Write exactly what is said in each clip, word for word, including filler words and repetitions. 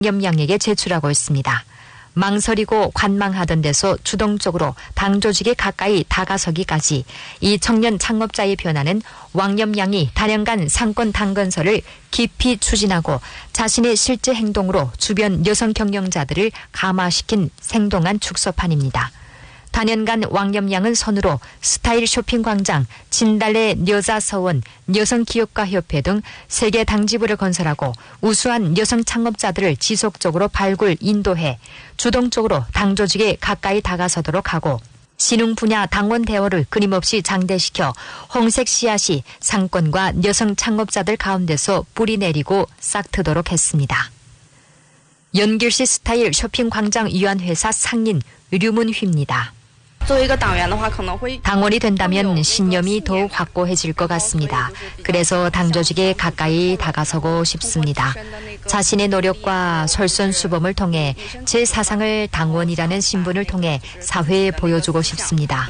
왕염양에게 제출하고 있습니다. 망설이고 관망하던 데서 주동적으로 당 조직에 가까이 다가서기까지 이 청년 창업자의 변화는 왕염양이 단연간 상권 당건설을 깊이 추진하고 자신의 실제 행동으로 주변 여성 경영자들을 감화시킨 생동한 축소판입니다. 단연간 왕염양은 선으로 스타일 쇼핑 광장, 진달래 여자서원, 여성기업가협회 등 세계 당지부를 건설하고 우수한 여성 창업자들을 지속적으로 발굴, 인도해 주동적으로 당 조직에 가까이 다가서도록 하고 신흥 분야 당원 대화를 끊임없이 장대시켜 홍색 씨앗이 상권과 여성 창업자들 가운데서 뿌리 내리고 싹트도록 했습니다. 연길시 스타일 쇼핑 광장 위안회사 상인 류문휘입니다. 당원이 된다면 신념이 더욱 확고해질 것 같습니다. 그래서 당 조직에 가까이 다가서고 싶습니다. 자신의 노력과 솔선수범을 통해 제 사상을 당원이라는 신분을 통해 사회에 보여주고 싶습니다.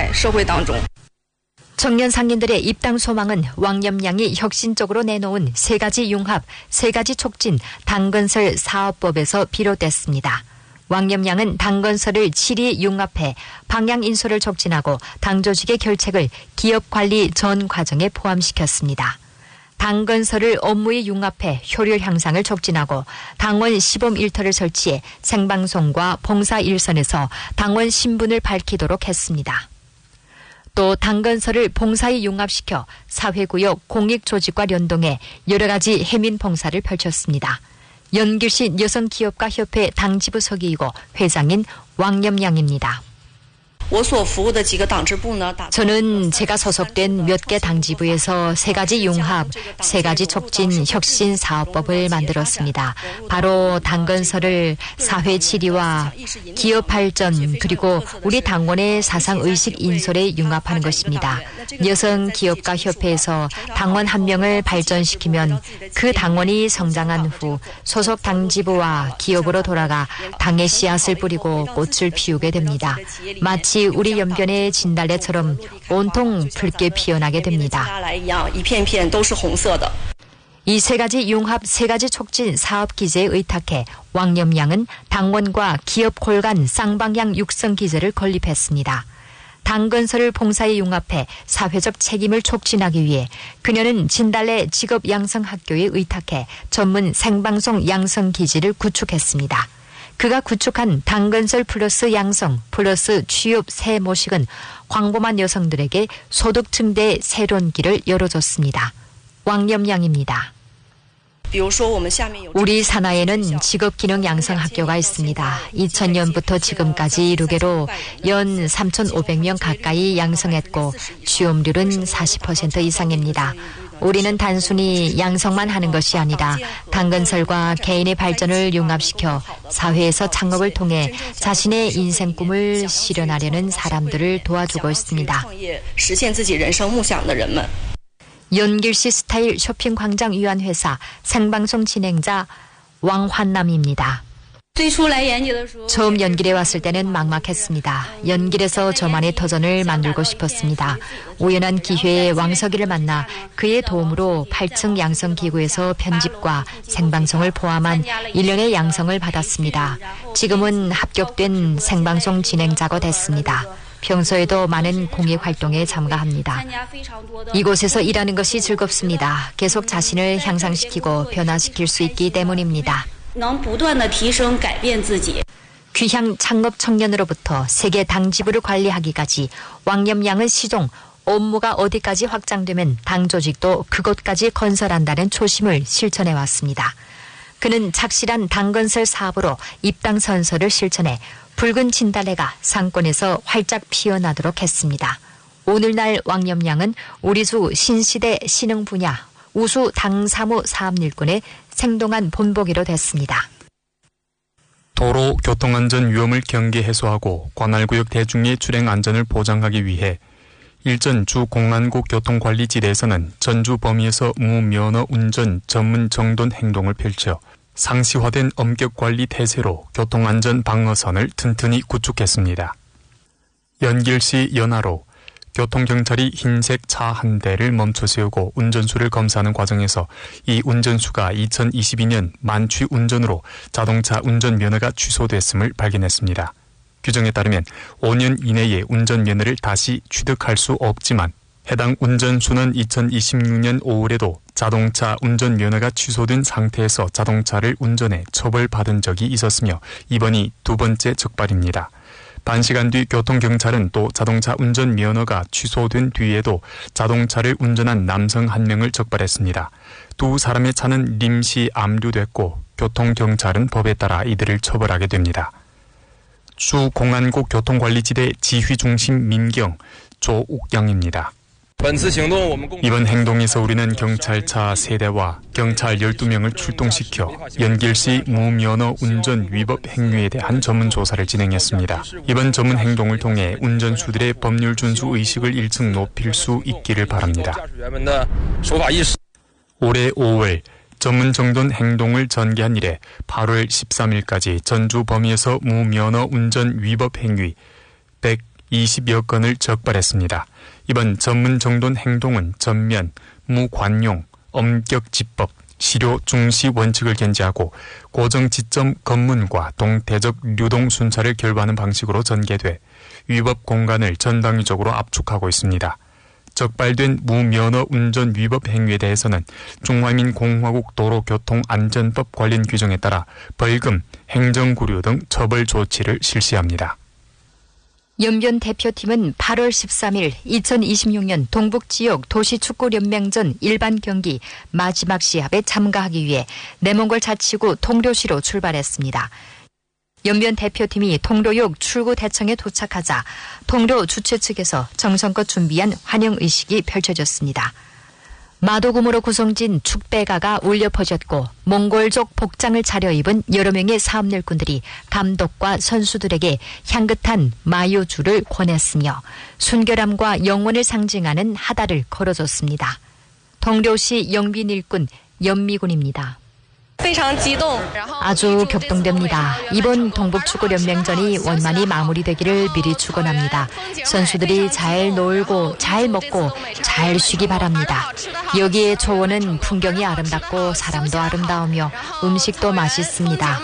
청년 상인들의 입당 소망은 왕염양이 혁신적으로 내놓은 세 가지 융합, 세 가지 촉진 당건설 사업법에서 비롯됐습니다. 왕염양은 당건설을 칠이 융합해 방향 인솔을 촉진하고 당 조직의 결책을 기업 관리 전 과정에 포함시켰습니다. 당건설을 업무에 융합해 효율 향상을 촉진하고 당원 시범 일터를 설치해 생방송과 봉사 일선에서 당원 신분을 밝히도록 했습니다. 또 당건설을 봉사에 융합시켜 사회구역 공익조직과 연동해 여러 가지 해민 봉사를 펼쳤습니다. 연길시 여성기업가협회 당지부 서기이고 회장인 왕염양입니다. 저는 제가 소속된 몇 개 당지부에서 세 가지 융합, 세 가지 촉진 혁신 사업법을 만들었습니다. 바로 당건설을 사회 질의와 기업 발전 그리고 우리 당원의 사상의식 인솔에 융합하는 것입니다. 여성기업가협회에서 당원 한 명을 발전시키면 그 당원이 성장한 후 소속 당지부와 기업으로 돌아가 당의 씨앗을 뿌리고 꽃을 피우게 됩니다. 마치 우리 연변의 진달래처럼 온통 붉게 피어나게 됩니다. 이 세 가지 융합, 세 가지 촉진 사업 기제에 의탁해 왕염양은 당원과 기업 골간 쌍방향 육성 기제를 건립했습니다. 당건설을 봉사에 융합해 사회적 책임을 촉진하기 위해 그녀는 진달래 직업양성학교에 의탁해 전문 생방송 양성 기지를 구축했습니다. 그가 구축한 당건설 플러스 양성 플러스 취업 새 모식은 광범한 여성들에게 소득 증대의 새로운 길을 열어줬습니다. 왕염양입니다. 우리 산하에는 직업기능 양성학교가 있습니다. 이천 년부터 지금까지 루게로 연 삼천오백 명 가까이 양성했고 취업률은 사십 퍼센트 이상입니다. 우리는 단순히 양성만 하는 것이 아니라 당건설과 개인의 발전을 융합시켜 사회에서 창업을 통해 자신의 인생 꿈을 실현하려는 사람들을 도와주고 있습니다. 연길시 스타일 쇼핑 광장 위안회사 생방송 진행자 왕환남입니다. 처음 연길에 왔을 때는 막막했습니다. 연길에서 저만의 터전을 만들고 싶었습니다. 우연한 기회에 왕석이를 만나 그의 도움으로 팔 층 양성기구에서 편집과 생방송을 포함한 일련의 양성을 받았습니다. 지금은 합격된 생방송 진행자가 됐습니다. 평소에도 많은 공익활동에 참가합니다. 이곳에서 일하는 것이 즐겁습니다. 계속 자신을 향상시키고 변화시킬 수 있기 때문입니다. 귀향 창업 청년으로부터 세계 당지부를 관리하기까지 왕염양은 시종 업무가 어디까지 확장되면 당 조직도 그곳까지 건설한다는 초심을 실천해왔습니다. 그는 착실한 당건설 사업으로 입당 선서를 실천해 붉은 진달래가 상권에서 활짝 피어나도록 했습니다. 오늘날 왕염양은 우리주 신시대 신흥 분야 우수 당사무 사업일꾼의 생동한 본보기로 됐습니다. 도로 교통안전 위험을 경계 해소하고 관할구역 대중의 출행 안전을 보장하기 위해 일전 주 공안국 교통관리지대에서는 전주 범위에서 무면허 운전 전문 정돈 행동을 펼쳐 상시화된 엄격관리 태세로 교통안전 방어선을 튼튼히 구축했습니다. 연길시 연하로 교통경찰이 흰색 차 한 대를 멈춰 세우고 운전수를 검사하는 과정에서 이 운전수가 이천이십이 년 만취 운전으로 자동차 운전면허가 취소됐음을 발견했습니다. 규정에 따르면 오 년 이내에 운전면허를 다시 취득할 수 없지만 해당 운전수는 이천이십육 년 오월에도 자동차 운전면허가 취소된 상태에서 자동차를 운전해 처벌받은 적이 있었으며 이번이 두 번째 적발입니다. 반시간 뒤 교통경찰은 또 자동차 운전면허가 취소된 뒤에도 자동차를 운전한 남성 한 명을 적발했습니다. 두 사람의 차는 림시 압류됐고 교통경찰은 법에 따라 이들을 처벌하게 됩니다. 주 공안국 교통관리지대 지휘중심 민경 조욱영입니다. 이번 행동에서 우리는 경찰차 세 대와 경찰 열두 명을 출동시켜 연길시 무면허 운전 위법 행위에 대한 전문 조사를 진행했습니다. 이번 전문 행동을 통해 운전수들의 법률 준수 의식을 일층 높일 수 있기를 바랍니다. 올해 오월 전문 정돈 행동을 전개한 이래 팔월 십삼일까지 전주 범위에서 무면허 운전 위법 행위 백이십여 건을 적발했습니다. 이번 전문 정돈 행동은 전면, 무관용, 엄격집법, 실효 중시 원칙을 견지하고 고정 지점 검문과 동태적 유동 순찰을 결부하는 방식으로 전개돼 위법 공간을 전방위적으로 압축하고 있습니다. 적발된 무면허 운전 위법 행위에 대해서는 중화민공화국 도로교통안전법 관련 규정에 따라 벌금, 행정구류 등 처벌 조치를 실시합니다. 연변 대표팀은 팔월 십삼일 이천이십육 년 동북지역 도시축구연맹전 일반 경기 마지막 시합에 참가하기 위해 내몽골 자치구 통료시로 출발했습니다. 연변 대표팀이 통료역 출구 대청에 도착하자 통료 주최 측에서 정성껏 준비한 환영의식이 펼쳐졌습니다. 마도금으로 구성진 축배가가 울려 퍼졌고 몽골족 복장을 차려입은 여러 명의 사업일꾼들이 감독과 선수들에게 향긋한 마요주를 권했으며 순결함과 영원을 상징하는 하다를 걸어줬습니다. 통료시 영빈 일꾼 연미군입니다. 아주 격동됩니다. 이번 동북축구연맹전이 원만히 마무리되기를 미리 축원합니다. 선수들이 잘 놀고 잘 먹고 잘 쉬기 바랍니다. 여기의 초원은 풍경이 아름답고 사람도 아름다우며 음식도 맛있습니다.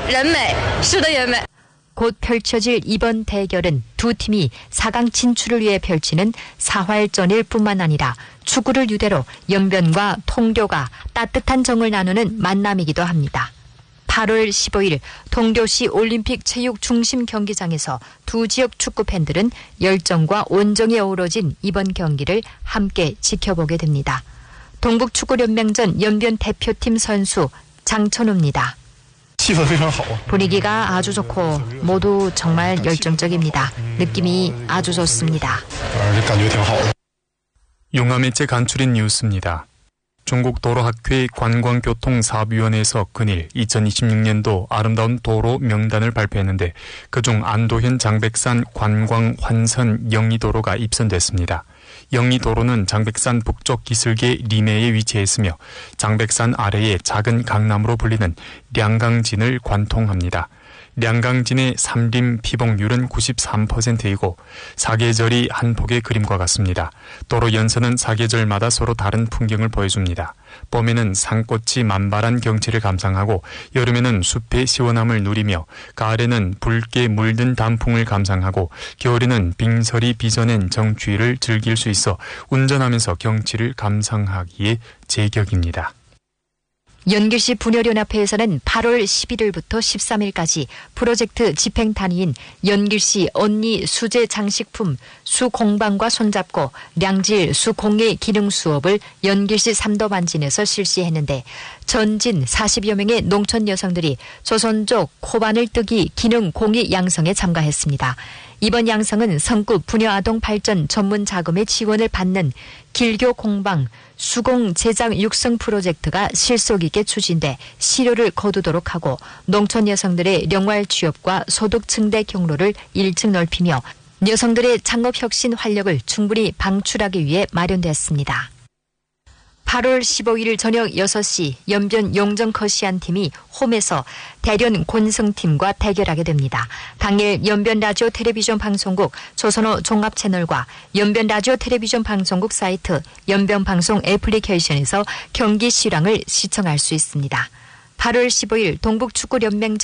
곧 펼쳐질 이번 대결은 두 팀이 사 강 진출을 위해 펼치는 사활전일 뿐만 아니라 축구를 유대로 연변과 통교가 따뜻한 정을 나누는 만남이기도 합니다. 팔월 십오일 통교시 올림픽 체육 중심 경기장에서 두 지역 축구 팬들은 열정과 온정이 어우러진 이번 경기를 함께 지켜보게 됩니다. 동북축구연맹전 연변 대표팀 선수 장천우입니다. 분위기가 아주 좋고 모두 정말 열정적입니다. 느낌이 아주 좋습니다. 용화매체 간추린 뉴스입니다. 중국 도로학회 관광교통사업위원회에서 근일 이천이십육 년도 아름다운 도로 명단을 발표했는데 그중 안도현 장백산 관광환선 영리도로가 입선됐습니다. 영리도로는 장백산 북쪽 기슭의 리메에 위치해 있으며 장백산 아래의 작은 강남으로 불리는 량강진을 관통합니다. 량강진의 삼림 피복률은 구십삼 퍼센트이고 사계절이 한 폭의 그림과 같습니다. 도로 연선은 사계절마다 서로 다른 풍경을 보여줍니다. 봄에는 산꽃이 만발한 경치를 감상하고 여름에는 숲의 시원함을 누리며 가을에는 붉게 물든 단풍을 감상하고 겨울에는 빙설이 빚어낸 정취를 즐길 수 있어 운전하면서 경치를 감상하기에 제격입니다. 연길시 분열연합회에서는 팔월 십일일부터 십삼일까지 프로젝트 집행 단위인 연길시 언니 수제 장식품 수공방과 손잡고 량질 수공예 기능 수업을 연길시 삼도반진에서 실시했는데 전진 사십여 명의 농촌 여성들이 조선족 코바늘 뜨기 기능 공예 양성에 참가했습니다. 이번 양성은 성구 부녀아동 발전 전문 자금의 지원을 받는 길교 공방 수공 제작 육성 프로젝트가 실속 있게 추진돼 실효를 거두도록 하고 농촌 여성들의 영활 취업과 소득 증대 경로를 일찍 넓히며 여성들의 창업 혁신 활력을 충분히 방출하기 위해 마련됐습니다. 팔월 십오일 저녁 여섯 시 연변 용정커시안 팀이 홈에서 대련 곤성팀과 대결하게 됩니다. 당일 연변 라디오 텔레비전 방송국 조선호 종합채널과 연변 라디오 텔레비전 방송국 사이트 연변 방송 애플리케이션에서 경기 실황을 시청할 수 있습니다. 팔월 십오일 동북축구연맹전